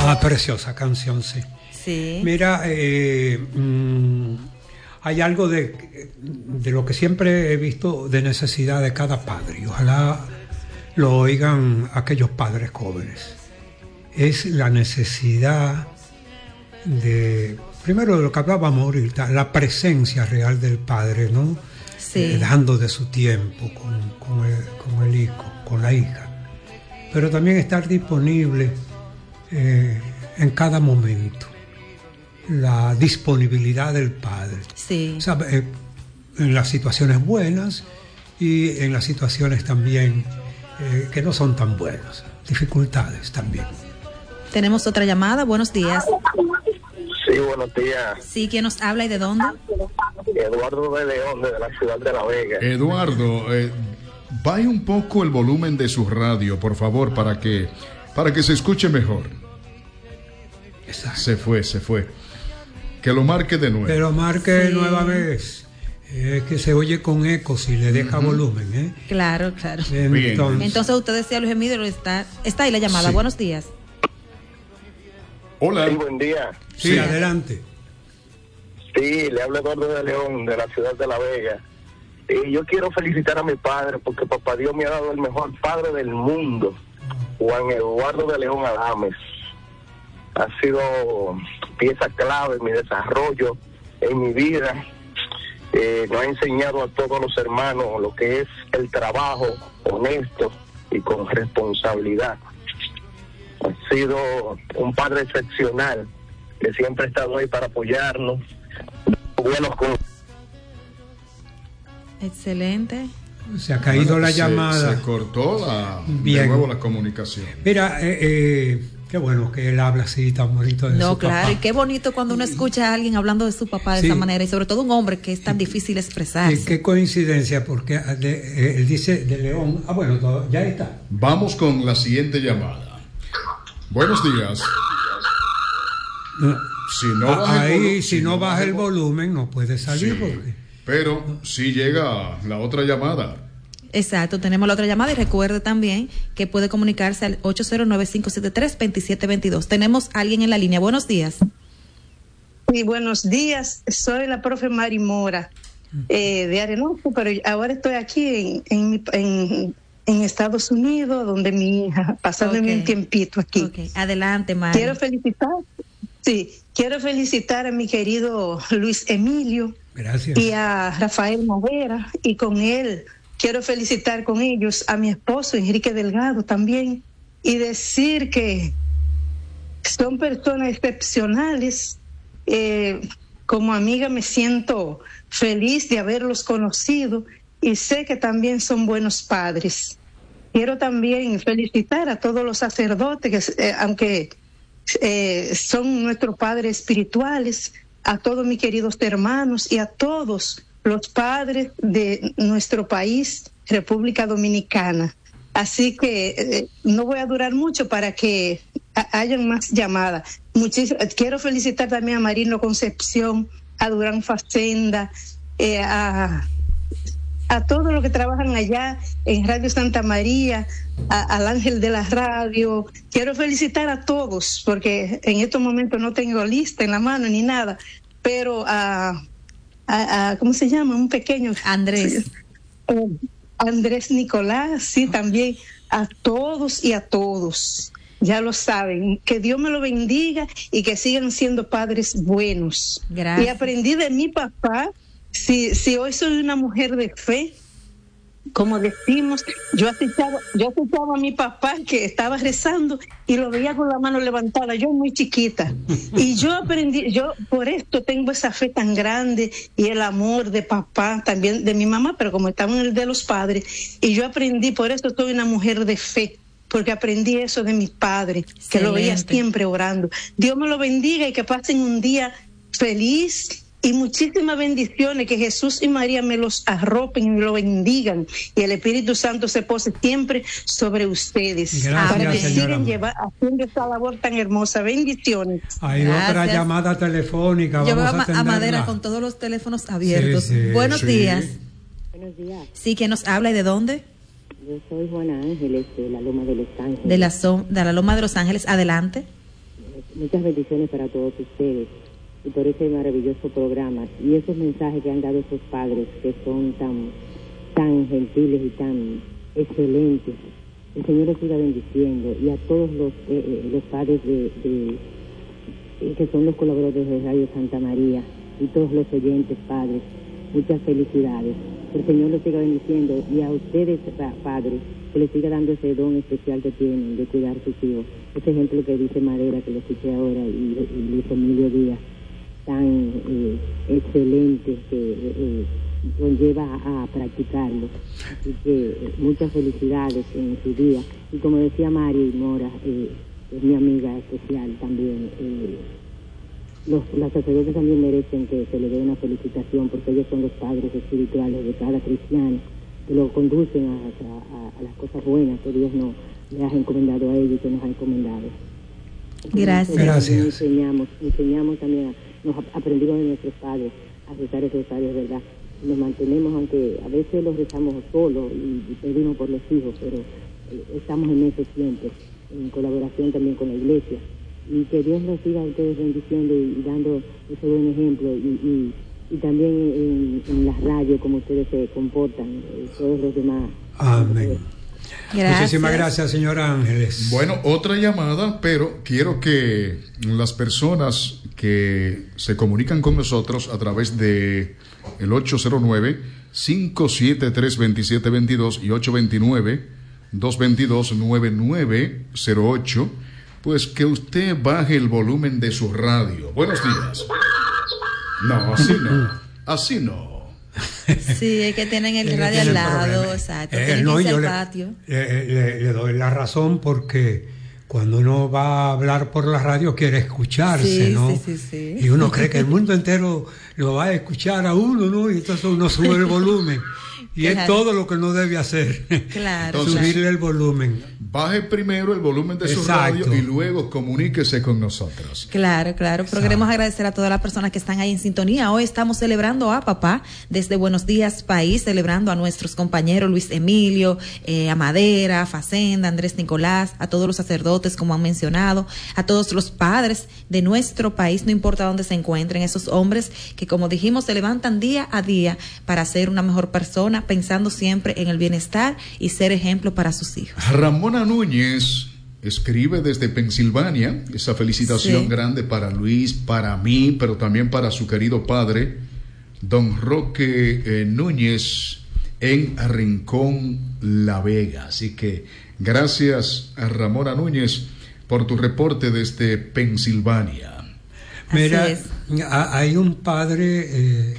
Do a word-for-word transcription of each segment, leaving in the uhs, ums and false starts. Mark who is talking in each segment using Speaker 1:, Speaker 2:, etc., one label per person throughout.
Speaker 1: Ah, preciosa canción, sí.
Speaker 2: Sí.
Speaker 1: Mira, eh, mmm, hay algo de, de lo que siempre he visto de necesidad de cada padre, y ojalá lo oigan aquellos padres jóvenes. Es la necesidad de, primero de lo que hablábamos ahorita, la presencia real del padre, ¿no?
Speaker 2: Sí.
Speaker 1: Eh, dando de su tiempo con, con, el, con el hijo, con la hija. Pero también estar disponible eh, en cada momento. La disponibilidad del padre.
Speaker 2: Sí.
Speaker 1: O sea, eh, en las situaciones buenas y en las situaciones también eh, que no son tan buenas. Dificultades también.
Speaker 2: Tenemos otra llamada. Buenos días.
Speaker 3: Sí, buenos días.
Speaker 2: Sí, ¿quién nos habla y de dónde?
Speaker 3: Eduardo de León, de la ciudad de La Vega.
Speaker 4: Eduardo, eh, baje un poco el volumen de su radio, por favor, para que, para que se escuche mejor.
Speaker 1: Exacto.
Speaker 4: Se fue, se fue. Que lo marque de nuevo.
Speaker 1: Que lo marque
Speaker 2: Sí.
Speaker 1: nueva vez. Es que se oye con eco si le deja uh-huh. volumen, ¿eh?
Speaker 2: Claro, claro.
Speaker 1: Entonces,
Speaker 2: Entonces usted decía, Luis Emilio, está, está ahí la llamada.
Speaker 4: Sí.
Speaker 2: Buenos días.
Speaker 4: Hola.
Speaker 3: Sí, buen día.
Speaker 1: sí,
Speaker 4: Sí.
Speaker 1: adelante.
Speaker 3: Sí, le habla Eduardo de León, de la ciudad de La Vega. Y yo quiero felicitar a mi padre, porque papá Dios me ha dado el mejor padre del mundo, Juan Eduardo de León Adames. Ha sido pieza clave en mi desarrollo, en mi vida. Eh, nos ha enseñado a todos los hermanos lo que es el trabajo honesto y con responsabilidad. Ha sido un padre excepcional, que siempre ha estado ahí para apoyarnos. Buenos con...
Speaker 2: Excelente.
Speaker 1: Se ha caído
Speaker 4: Bueno,
Speaker 1: la
Speaker 4: se,
Speaker 1: llamada.
Speaker 4: Se cortó la,
Speaker 1: Bien.
Speaker 4: de nuevo la comunicación.
Speaker 1: Mira, eh, eh, qué bueno que él habla así tan bonito de
Speaker 2: No,
Speaker 1: su
Speaker 2: claro,
Speaker 1: papá.
Speaker 2: y qué bonito cuando uno escucha a alguien hablando de su papá de
Speaker 1: Sí.
Speaker 2: esa manera, y sobre todo un hombre que es tan difícil
Speaker 1: Y
Speaker 2: expresarse.
Speaker 1: qué coincidencia, porque de, eh, él dice de León. Ah, bueno, todo, ya está.
Speaker 4: Vamos con la siguiente llamada. Buenos días. Si no
Speaker 1: Ah,
Speaker 4: baja el
Speaker 1: ahí,
Speaker 4: volu-
Speaker 1: si no baja el volumen, no puede salir.
Speaker 4: Sí,
Speaker 1: Porque...
Speaker 4: pero si llega la otra llamada.
Speaker 2: Exacto, tenemos la otra llamada y recuerde también que puede comunicarse al ocho cero nueve, cinco siete tres, dos siete dos dos. Tenemos a alguien en la línea. Buenos días.
Speaker 5: Sí, buenos días. Soy la profe Mari Mora eh, de Arenoso, pero ahora estoy aquí en, en, mi- en, en Estados Unidos, donde mi hija, pasándome
Speaker 2: Ok.
Speaker 5: un tiempito aquí.
Speaker 2: Ok, adelante, Mari.
Speaker 5: Quiero felicitar, sí, quiero felicitar a mi querido Luis Emilio
Speaker 1: Gracias.
Speaker 5: y a Rafael Movera, y con él quiero felicitar con ellos a mi esposo Enrique Delgado también, y decir que son personas excepcionales. Eh, como amiga me siento feliz de haberlos conocido y sé que también son buenos padres. Quiero también felicitar a todos los sacerdotes, que, eh, aunque eh, son nuestros padres espirituales, a todos mis queridos hermanos y a todos los padres de nuestro país, República Dominicana. Así que eh, no voy a durar mucho para que a- hayan más llamadas. Muchis- quiero felicitar también a Marino Concepción, a Durán Facenda, eh, a, a todos los que trabajan allá en Radio Santa María, a- al Ángel de la Radio. Quiero felicitar a todos, porque en estos momentos no tengo lista en la mano ni nada, pero a, a, a ¿cómo se llama? Un pequeño...
Speaker 2: Andrés.
Speaker 5: Eh, Andrés Nicolás, sí, también a todos y a todos. Ya lo saben, que Dios me lo bendiga y que sigan siendo padres buenos.
Speaker 2: Gracias.
Speaker 5: Y aprendí de mi papá, si, si hoy soy una mujer de fe, como decimos, yo acechaba, yo acechaba a mi papá que estaba rezando y lo veía con la mano levantada, yo muy chiquita. Y yo aprendí, yo por esto tengo esa fe tan grande y el amor de papá, también de mi mamá, pero como estaba en el de los padres, y yo aprendí, por eso soy una mujer de fe, porque aprendí eso de mis padres, que lo veía
Speaker 2: Excelente.
Speaker 5: siempre orando. Dios me lo bendiga y que pasen un día feliz y muchísimas bendiciones, que Jesús y María me los arropen y me lo bendigan, y el Espíritu Santo se pose siempre sobre ustedes.
Speaker 1: Gracias,
Speaker 5: para que
Speaker 1: señora.
Speaker 5: sigan llevar, haciendo esta labor tan hermosa. Bendiciones.
Speaker 1: Hay
Speaker 2: Gracias.
Speaker 1: otra llamada telefónica.
Speaker 2: Yo veo
Speaker 1: Vamos
Speaker 2: a,
Speaker 1: a,
Speaker 2: Ma- a Madera
Speaker 1: atenderla.
Speaker 2: con todos los teléfonos abiertos.
Speaker 1: Sí, sí,
Speaker 2: Buenos
Speaker 4: sí.
Speaker 2: días.
Speaker 6: Buenos días,
Speaker 2: Sí, ¿quién nos habla y de dónde?
Speaker 6: yo soy Juana Ángeles de la Loma de Los Ángeles.
Speaker 2: De la, zo- de la Loma de Los Ángeles. Adelante.
Speaker 6: muchas bendiciones para todos ustedes y por ese maravilloso programa y esos mensajes que han dado esos padres que son tan, tan gentiles y tan excelentes. El Señor les siga bendiciendo y a todos los, eh, los padres de, de eh, que son los colaboradores de Radio Santa María y todos los oyentes, padres, muchas felicidades. El Señor los siga bendiciendo y a ustedes, padres, que les siga dando ese don especial que tienen de cuidar a sus hijos. Ese ejemplo que dice Madera, que lo escuché ahora, y, y Luis Emilio Díaz, tan eh, excelente que eh, conlleva a, a practicarlo. Así que eh, muchas felicidades en su día. Y como decía Mari Mora, eh, es mi amiga especial también, eh, los, las sacerdotes también merecen que se les dé una felicitación porque ellos son los padres espirituales de cada cristiano, que lo conducen a, a, a las cosas buenas que Dios nos le ha encomendado a ellos y que nos ha encomendado.
Speaker 2: Gracias.
Speaker 1: Gracias.
Speaker 6: Enseñamos, enseñamos también, a, nos aprendimos de nuestros padres a rezar esos rosarios, ¿verdad? Y nos mantenemos, aunque a veces los rezamos solos y, y pedimos por los hijos, pero eh, estamos en eso siempre, en colaboración también con la iglesia. Y que Dios los siga a ustedes bendiciendo y, y dando ese buen ejemplo y, y, y también en, en las radios como ustedes se comportan, eh, todos los demás.
Speaker 1: Amén.
Speaker 2: Gracias.
Speaker 1: Muchísimas gracias, señora Ángeles.
Speaker 4: Bueno, otra llamada, pero quiero que las personas que se comunican con nosotros a través de el ocho cero nueve, cinco siete tres, dos siete dos dos y ocho dos nueve, dos dos dos, nueve nueve cero ocho, pues que usted baje el volumen de su radio. Buenos días. No, así no. Así no.
Speaker 2: Sí, es que tienen el radio al lado, exacto.
Speaker 1: Eh,
Speaker 2: tienen
Speaker 1: no,
Speaker 2: que irse
Speaker 1: yo
Speaker 2: al
Speaker 1: le,
Speaker 2: patio.
Speaker 1: Le, le, le doy la razón porque cuando uno va a hablar por la radio quiere escucharse,
Speaker 2: Sí,
Speaker 1: ¿no?
Speaker 2: sí, sí, sí.
Speaker 1: Y uno cree que el mundo entero lo va a escuchar a uno, ¿no? Y entonces uno sube el volumen. Y es
Speaker 2: Claro.
Speaker 1: todo lo que uno debe hacer.
Speaker 2: Claro,
Speaker 4: Entonces,
Speaker 1: Subirle el volumen.
Speaker 4: Baje primero el volumen de su
Speaker 1: Exacto.
Speaker 4: radio y luego comuníquese con nosotros.
Speaker 2: Claro, claro, pero queremos agradecer a todas las personas que están ahí en sintonía. Hoy estamos celebrando a papá desde Buenos Días País, celebrando a nuestros compañeros Luis Emilio, eh, a Madera, a Facenda, Andrés Nicolás, a todos los sacerdotes, como han mencionado, a todos los padres de nuestro país, no importa dónde se encuentren, esos hombres que, como dijimos, se levantan día a día para ser una mejor persona, pensando siempre en el bienestar y ser ejemplo para sus hijos.
Speaker 4: Ramona Núñez escribe desde Pensilvania, esa felicitación
Speaker 2: Sí.
Speaker 4: grande para Luis, para mí, pero también para su querido padre, don Roque eh, Núñez, en Rincón La Vega. Así que gracias a Ramona Núñez por tu reporte desde Pensilvania.
Speaker 1: Mira,
Speaker 2: Así es.
Speaker 1: a- hay un padre, eh,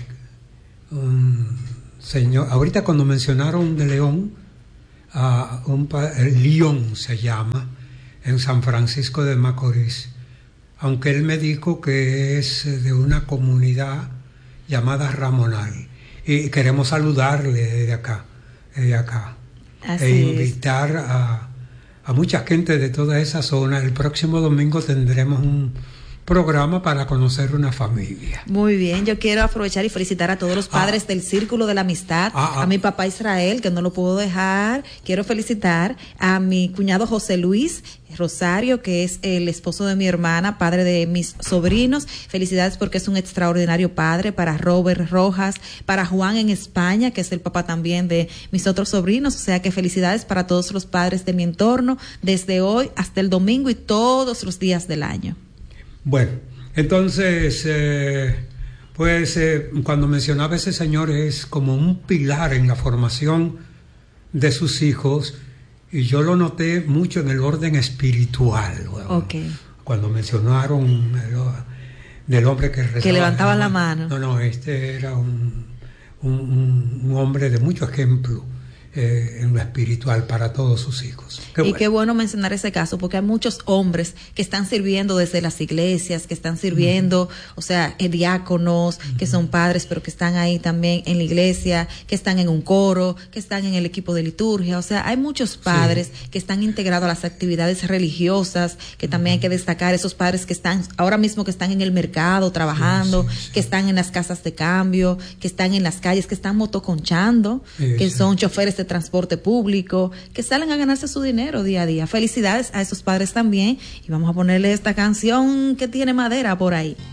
Speaker 1: un señor, ahorita cuando mencionaron de León, a un pa- el León se llama, en San Francisco de Macorís, aunque él me dijo que es de una comunidad llamada Ramonal, y queremos saludarle desde acá, desde acá,
Speaker 2: Así
Speaker 1: e
Speaker 2: es.
Speaker 1: invitar a, a mucha gente de toda esa zona. El próximo domingo tendremos un programa para conocer una familia.
Speaker 2: Muy bien, yo quiero aprovechar y felicitar a todos los padres
Speaker 1: Ah.
Speaker 2: del Círculo de la Amistad,
Speaker 1: Ah, ah.
Speaker 2: a mi papá Israel, que no lo puedo dejar. Quiero felicitar a mi cuñado José Luis Rosario, que es el esposo de mi hermana, padre de mis sobrinos. Felicidades porque es un extraordinario padre. Para Robert Rojas, para Juan en España, que es el papá también de mis otros sobrinos. O sea que felicidades para todos los padres de mi entorno, desde hoy hasta el domingo y todos los días del año.
Speaker 1: Bueno, entonces, eh, pues eh, cuando mencionaba ese señor es como un pilar en la formación de sus hijos, y yo lo noté mucho en el orden espiritual. Bueno,
Speaker 2: Ok.
Speaker 1: cuando mencionaron el, del hombre que rezaba,
Speaker 2: Que levantaban la mano.
Speaker 1: No, no, este era un, un, un- un hombre de mucho ejemplo eh, en lo espiritual para todos sus hijos. Qué
Speaker 2: y
Speaker 1: bueno.
Speaker 2: qué bueno mencionar ese caso, porque hay muchos hombres que están sirviendo desde las iglesias, que están sirviendo, o sea, eh, diáconos, que son padres, pero que están ahí también en la iglesia, que están en un coro, que están en el equipo de liturgia. O sea, hay muchos padres que están integrados a las actividades religiosas, que también hay que destacar esos padres que están ahora mismo, que están en el mercado trabajando,
Speaker 1: Sí, sí, sí.
Speaker 2: que están en las casas de cambio, que están en las calles, que están motoconchando,
Speaker 1: Sí,
Speaker 2: que
Speaker 1: sí.
Speaker 2: son choferes de de transporte público, que salen a ganarse su dinero día a día. Felicidades a esos padres también y vamos a ponerle esta canción que tiene madera por ahí.